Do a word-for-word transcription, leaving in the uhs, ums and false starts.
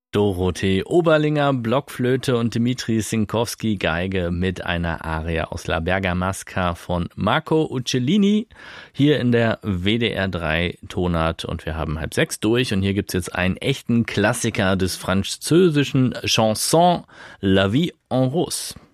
Dorothee Oberlinger Blockflöte und Dmitri Sinkowski Geige mit einer Arie aus La Bergamasca von Marco Uccellini hier in der W D R drei Tonart, und wir haben halb sechs durch und hier gibt's jetzt einen echten Klassiker des französischen Chanson, La Vie en Rose.